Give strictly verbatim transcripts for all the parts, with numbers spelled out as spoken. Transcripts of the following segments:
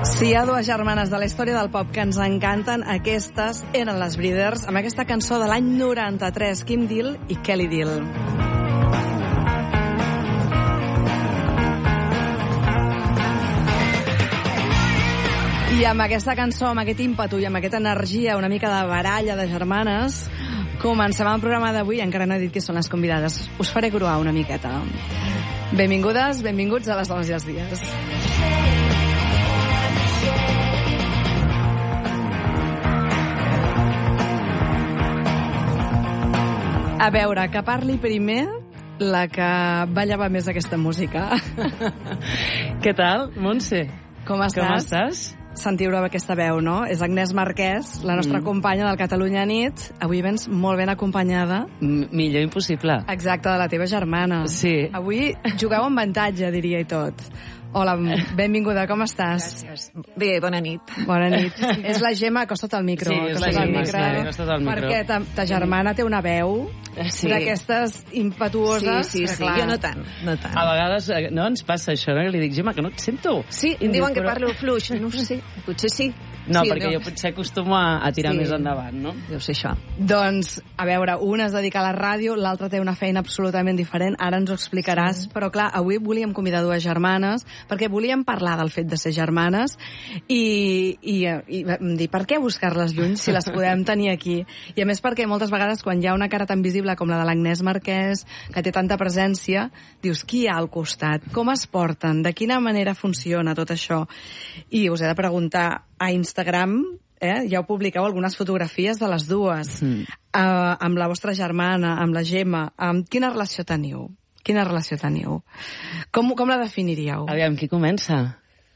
Si hi ha dues germanes de la història del pop que ens encanten, aquestes eren les Breeders, amb aquesta cançó de l'any noranta-tres, Kim Deal i Kelly Deal. I amb aquesta cançó, amb aquest ímpetu i amb aquesta energia, una mica de baralla de germanes, comencem el programa d'avui. Encara no he dit qui són les convidades. Us faré gruar una miqueta. Benvingudes, benvinguts a les dones i els dies. A veure, que parli primer la que ballava més aquesta música. Què tal, Montse? Com estàs? Com estàs? Sentiu-ho aquesta veu, no? És Agnès Marquès, la nostra mm. companya del Catalunya Nit. Avui vens molt ben acompanyada. M millor impossible. Exacte, de la teva germana. Sí. Avui jugueu amb avantatge, diria, i tot. Hola, benvinguda, com estàs? Gràcies. Bé, bona nit. Bona nit. És la Gemma, acosta't al micro. Sí, és la Gemma, sí, acosta't al micro. Perquè ta, ta germana té una veu sí. d'aquestes impetuoses. Sí, sí, sí. Jo no tant, no tant. A vegades no ens passa això, no? Li dic, Gemma, que no et sento. Sí, em diuen que parlo fluix. No ho sé, potser sí. No, sí, perquè no. jo potser acostumo a, a tirar sí. més endavant, no? Deu ser això. Doncs, a veure, una es dedica a la ràdio, l'altra té una feina absolutament diferent, ara ens ho explicaràs, sí. Però clar, avui volíem convidar dues germanes, perquè volíem parlar del fet de ser germanes, i, i, i em dir, per què buscar-les lluny si les podem tenir aquí? I a més perquè moltes vegades quan hi ha una cara tan visible com la de l'Agnès Marquès, que té tanta presència, dius, qui hi ha al costat? Com es porten? De quina manera funciona tot això? I us he de preguntar, a Instagram, eh, ja ho publiqueu algunes fotografies de les dues, mm. uh, amb la vostra germana, amb la Gemma. Um, quina relació teniu? Quina relació teniu? Com, com la definiríeu? Aviam, qui comença?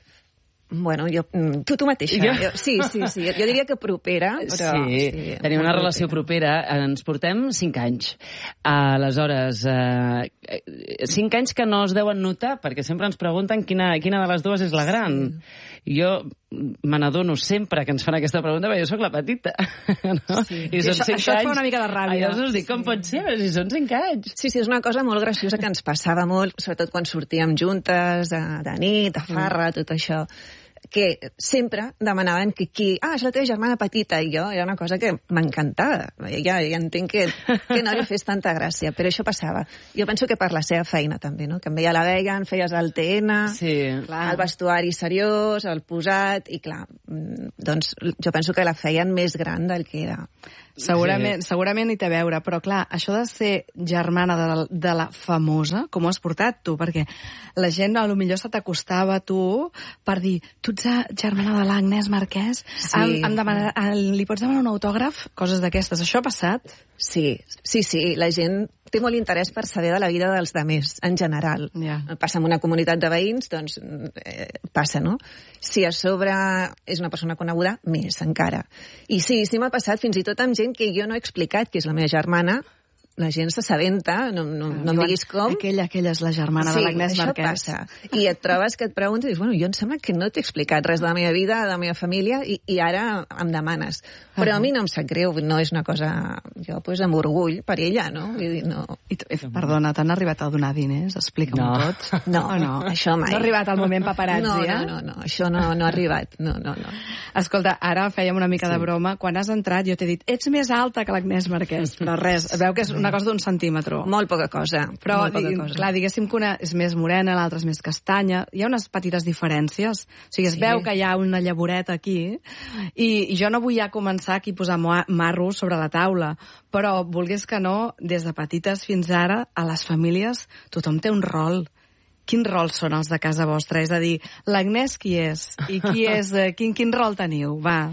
Bueno, jo, tu, tu mateixa. Jo? Jo, sí, sí, sí. Jo diria que propera. Però, sí, sí, tenim una relació propera. Ens portem cinc anys. Aleshores, eh, cinc anys que no es deuen notar, perquè sempre ens pregunten quina, quina de les dues és la gran. Sí. Jo me n'adono sempre que ens fan aquesta pregunta, perquè jo sóc la petita. No? Sí. I són això, això anys. Fa una mica de ràbia. Llavors us dic, com sí. pot ser? Si són cinc anys. Sí, sí, és una cosa molt graciosa que ens passava molt, sobretot quan sortíem juntes, de, de nit, a farra, mm. tot això, que sempre demanaven que qui... Ah, és la teva germana petita, i jo era una cosa que m'encantava. Ja, ja entenc que, que no li fes tanta gràcia, però això passava. Jo penso que per la seva feina, també, no? Que amb ella la veien, feies el T N, sí, el vestuari seriós, el posat, i clar, doncs jo penso que la feien més gran del que era. Segurament, sí. segurament hi té a veure, però clar, això de ser germana de la, de la famosa, com ho has portat tu? Perquè la gent a lo millor se t'acostava a tu per dir, tu ets germana de l'Agnès Marquès? Sí. Em, em demana, li pots demanar un autògraf? Coses d'aquestes. Això ha passat? Sí, sí, sí. La gent té molt interès per saber de la vida dels demés, en general. Yeah. Passa en una comunitat de veïns, doncs eh, passa, no? Si a sobre és una persona coneguda, més encara. I sí, sí m'ha passat fins i tot amb gent que jo no he explicat que és la meva germana. La gent s'assabenta, no, no, no em diguis com. Aquella, aquella és la germana sí, de l'Agnès Marquès. Sí, això passa. I et trobes que et preguntes i dius, bueno, jo em sembla que no t'he explicat res de la meva vida, de la meva família, i, i ara em demanes. Però a mi no em sap greu, no és una cosa... Jo, pues, amb orgull per ella, no? Vull dir, no... I tu, perdona, t'han arribat a donar diners? Explica-m'ho no. tot. No, oh, no, això mai. No ha arribat el moment paparazzi, no, eh? No, no, no, això no, no ha arribat. No, no, no. Escolta, ara fèiem una mica sí. de broma. Quan has entrat jo t'he dit, ets més alta que l'Agnès Marquès. Però res, veu que és una cosa d'un centímetre. Molt poca cosa. Però, molt poca di, cosa. clar, diguéssim que una és més morena, l'altra és més castanya. Hi ha unes petites diferències. O sigui, es sí. veu que hi ha una llavoreta aquí. I, i jo no vull ja començar aquí a posar marros sobre la taula. Però, vulguis que no, des de petites fins ara, a les famílies, tothom té un rol. Quins rols són els de casa vostra? És a dir, l'Agnès qui és? I qui és? Quin, quin rol teniu? Va...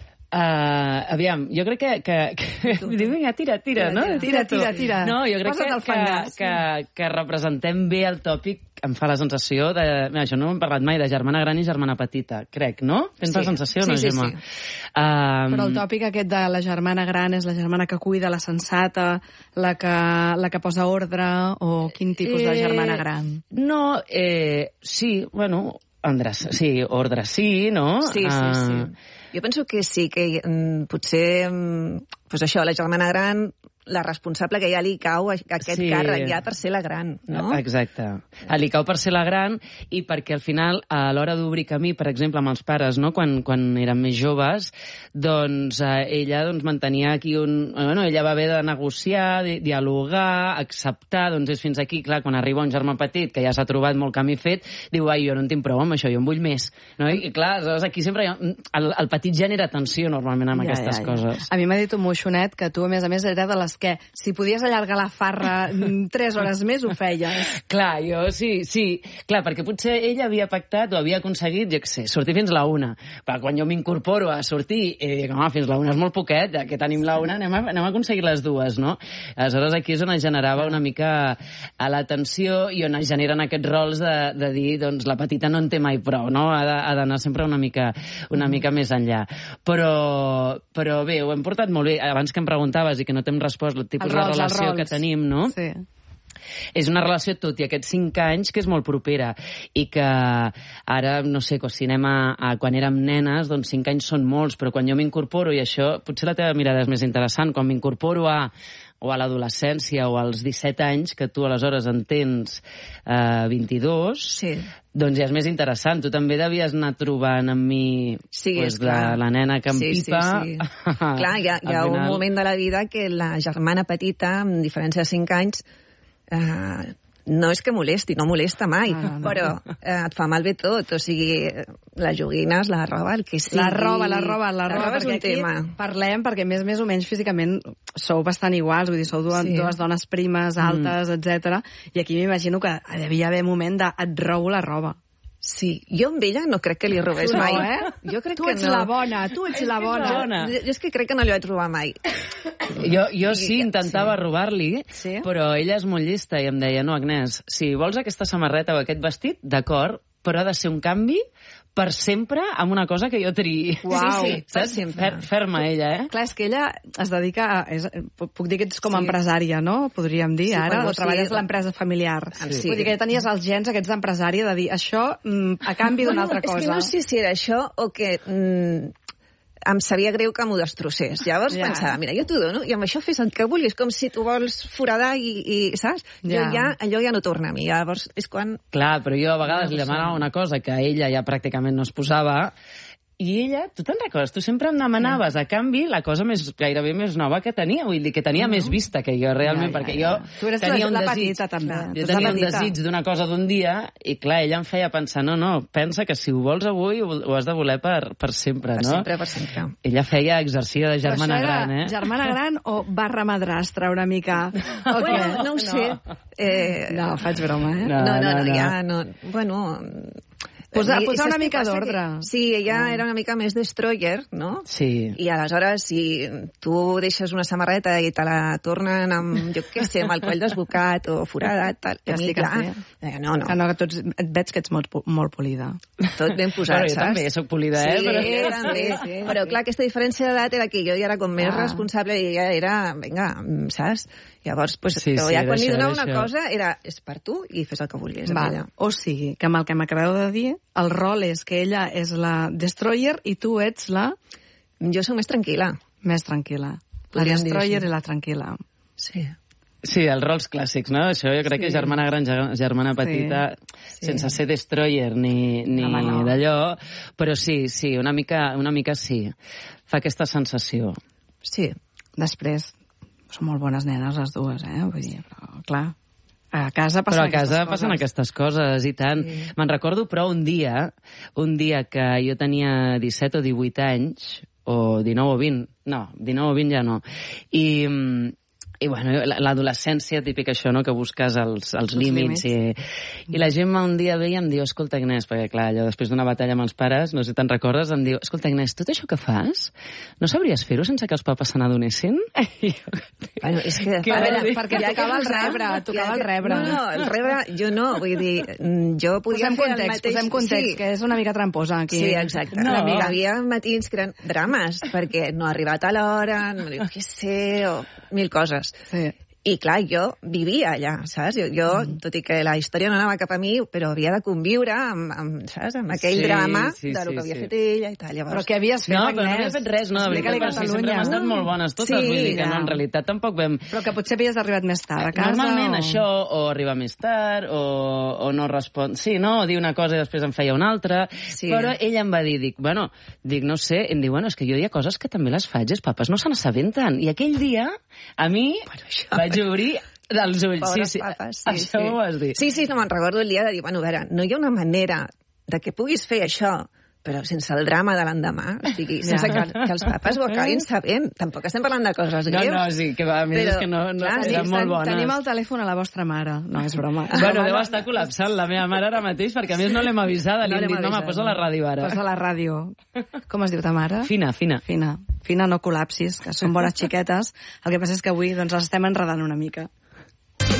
Uh, aviam, jo crec que... que, que diu, vinga, tira, tira, tira, no? Tira, tira, tira. No, jo crec que, que, que, que representem bé el tòpic, em fa la sensació de... Mira, això no hem parlat mai, de germana gran i germana petita, crec, no? Tens sí. la sensació, sí, no, sí, Gemma? Sí, sí. Um... Però el tòpic aquest de la germana gran és la germana que cuida, la sensata, la que, la que posa ordre, o quin tipus eh, de germana gran? No, eh, sí, bueno, Andrés, sí, ordre sí, no? Sí, sí, sí. Uh... Jo penso que sí, que mm, potser, mm, pues això, la germana gran la responsable que ja li cau aquest Sí. càrrec ja per ser la gran, no? Exacte. Li cau per ser la gran i perquè al final, a l'hora d'obrir camí, per exemple, amb els pares, no? quan, quan eren més joves, doncs eh, ella doncs, mantenia aquí un... Bueno, ella va haver de negociar, di dialogar, acceptar, doncs és fins aquí, clar, quan arriba un germà petit que ja s'ha trobat molt camí fet, diu, ai, jo no en tinc prou amb això, jo en vull més. No? I clar, aleshores, aquí sempre hi ha... el, el petit genera tensió normalment amb Ja, aquestes ja, ja. coses. A mi m'ha dit un moixonet que tu, a més a més, era de les que, si podies allargar la farra tres hores més, ho feies. Clar, jo sí, sí. Clar, perquè potser ella havia pactat o havia aconseguit, jo què sé, sortir fins la una. Però quan jo m'incorporo a sortir, i dic, home, fins la una és molt poquet, ja que tenim la una, anem a, anem a aconseguir les dues, no? Aleshores, aquí és on es generava una mica a la tensió i on es generen aquests rols de, de dir, doncs, la petita no en té mai prou, no? Ha d'anar sempre una mica, una mica més enllà. Però, però bé, ho hem portat molt bé. Abans que em preguntaves i que no t'hem respost el tipus Els rols, de relació els rols. que tenim, no? Sí. És una relació, tot i aquests cinc anys, que és molt propera i que ara, no sé, si anem a, a quan érem nenes, doncs cinc anys són molts, però quan jo m'incorporo, i això potser la teva mirada és més interessant, quan m'incorporo a o a l'adolescència o als disset anys, que tu aleshores en tens eh, vint-i-dos, Sí. doncs ja és més interessant. Tu també devies anar trobant amb mi Sí, pues, és clar. la, la nena que em sí, pipa. Sí, sí. Clar, hi ha, hi ha Al un final- moment de la vida que la germana petita, amb diferència de cinc anys, eh, no és que molesti, no molesta mai, No, no, no. però eh, et fa malbé tot. O sigui, les joguines, la roba, el que sigui... La roba, la roba, la roba, és un perquè tema. aquí parlem, perquè més més o menys físicament sou bastant iguals, vull dir, sou dues, Sí. dues dones primes, altes, mm. etcètera. I aquí m'imagino que devia haver moment de et robo la roba. Sí, jo amb ella no crec que li robés Tu no, mai. eh? Jo crec Tu que ets no. la bona, tu ets la bona. bona. Jo, jo és que crec que no li vaig robar mai. Jo, jo sí, intentava sí. robar-li, Sí? però ella és molt llista i em deia, no, Agnès, si vols aquesta samarreta o aquest vestit, d'acord, però ha de ser un canvi per sempre amb una cosa que jo triï. Uau. Sí, sí, per Saps? sempre. Fer, ferma ella, eh? Clar, és que ella es dedica a... És, puc dir que ets com a Sí. empresària, no? Podríem dir, Sí, ara, bueno, o treballes sí. a l'empresa familiar. Sí. Vull dir que ja tenies els gens aquests d'empresària de dir això mm, a canvi d'una altra És cosa. que no sé si era això o que mm, em sabia greu que m'ho destrossés. Llavors Ja. ja. pensava, mira, jo t'ho dono i amb això fes el que vulguis, com si tu vols foradar i, i saps? Ja. Jo ja, allò ja no torna a mi. Llavors és quan... Clar, però jo a vegades li demanava una cosa que ella ja pràcticament no es posava, i ella, tu te'n recordes, tu sempre em demanaves a canvi la cosa més, gairebé més nova que tenia, vull dir, que tenia uh -huh. més vista que jo, realment, Ja, ja, perquè ja. jo Tu eres tenia la- un la desig, petita, també. jo Tu ets la tenia un petita. desig d'una cosa d'un dia, i clar, ella em feia pensar, no, no, pensa que si ho vols avui ho, ho has de voler per, per sempre, Per no? sempre, per sempre. Ella feia, exercia de Però germana això era gran, eh? germana gran o barra madrastra, una mica? O què? Bueno, no ho sé. Eh, No, faig broma, eh? No. no, no, no, no. ja no... Bueno... Posa- eh, posa una saps què mica passa? d'ordre. Que- Sí, ella era una mica més destroyer, no? Sí. I aleshores, si tu deixes una samarreta i te la tornen amb, jo què sé, amb el coll desbocat o foradat, tal, Ja a mi, sí que clar, sí. eh, no, no, Que no, que tu ets, et veig que ets molt, molt polida. tot ben posat, Però jo saps? també soc polida, eh? Sí, Però... també, Sí, sí, però sí. clar, aquesta diferència d'edat era que jo ja era com més Ah. responsable i ella era, vinga, saps? Llavors, pues, Sí, però sí, ja era quan li això, donava era una això. cosa era, és per tu i fes el que vulguis amb Val. ella. O sigui, que amb el que m'acabeu de dir, el rol és que ella és la destroyer i tu ets la Jo soc més tranquil·la. més tranquil·la. La Podríem dir destroyer així. i la tranquil·la. Sí. Sí, els rols clàssics, no? Això jo crec Sí. que germana gran, ger- germana petita, Sí. sense ser destroyer ni, ni Home, no. d'allò, però sí, sí, una mica, una mica sí. Fa aquesta sensació. Sí. Després, són molt bones nenes les dues, eh? Vull dir, però, clar, a casa passen Però a casa aquestes passen coses. aquestes coses, i tant. Sí. Me'n recordo, però, un dia, un dia que jo tenia disset o divuit anys, o dinou o vint, no, dinou o vint ja no, i... mm, i bueno, la- l'adolescència, típic això, no?, que busques els, els límits. I, I la Gemma un dia ve i em diu, escolta, Agnès, perquè clar, allò després d'una batalla amb els pares, no sé si te'n recordes, em diu, escolta, Agnès, tot això que fas, no sabries fer-ho sense que els papes se n'adonessin? I jo, Bueno, és que... Què a vol veure, dir? Perquè hi ha tocava que el posar- rebre, tocava hi ha el que- rebre. No, no, el rebre jo no, vull dir, mm, jo podia Posem fer el context, mateix... posem context, sí. que és una mica tramposa aquí. Sí, exacte. No. No. Hi havia matins que eren drames, perquè no ha arribat a l'hora, no, jo què sé, o mil coses. Sí. I, clar, jo vivia allà, saps? Jo, jo mm. tot i que la història no anava cap a mi, però havia de conviure amb, amb, saps? amb aquell sí, drama sí, de lo sí, que havia sí. fet ella i tal. Llavors... Però què havies fet, no, Agnès? No, però no havia fet res, no, de veritat, però sí, sempre hem estat molt bones totes, sí, vull dir que ja. no, en realitat tampoc vam... Però que potser havies arribat més tard a casa. Normalment o... això, o arribar més tard, o, o no respon... Sí, no? O dir una cosa i després em feia una altra. Sí. Però ella em va dir, dic, bueno, dic, no sé, em diu, bueno, és que jo hi ha coses que també les faig, els papes no se n'assabenten. I aquell dia, a mi, bueno, això... vaig obrir dels ulls. Pobres sí, sí. papes, sí, Això sí. ho vas dir. Sí, sí, no me'n recordo el dia de dir, bueno, a veure, no hi ha una manera de que puguis fer això, però sense el drama de l'endemà, o sigui, sense que, que els papes ho acabin sabent. Tampoc estem parlant de coses greus. No, no, sí, que va, a més però, és que no, no clar, eren sí, molt bones. Tenim el telèfon a la vostra mare. No, és broma. Bueno, deu estar col·lapsant la meva mare ara mateix, perquè a més no l'hem avisada. Li No hem dit, home, posa la ràdio ara. Posa la ràdio. Com es diu ta mare? Fina, fina. Fina. Fina, no col·lapsis, que són bones xiquetes. El que passa és que avui doncs, les estem enredant una mica.